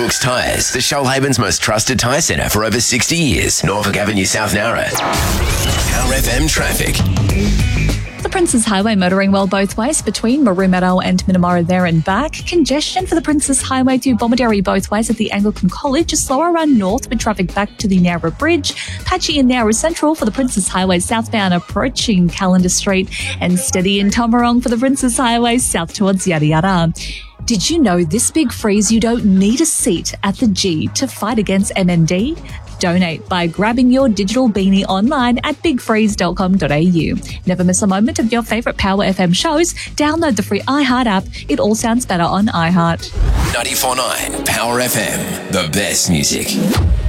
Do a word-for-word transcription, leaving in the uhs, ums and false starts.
Brooks Tyres, the Shoalhaven's most trusted tyre centre for over sixty years. Norfolk Avenue, South Nowra. Power F M traffic. The Princes Highway motoring well both ways between Marumato and Minamara there and back. Congestion for the Princes Highway to Bomaderry both ways at the Anglican College. A slower run north with traffic back to the Nowra Bridge. Patchy in Nowra Central for the Princes Highway southbound approaching Calendar Street. And steady in Tomarong for the Princes Highway south towards Yada Yada. Did you know this big freeze you don't need a seat at the G to fight against M N D? Donate by grabbing your digital beanie online at big freeze dot com dot a u. Never miss a moment of your favourite Power F M shows. Download the free iHeart app. It all sounds better on iHeart. ninety-four point nine Power F M, the best music.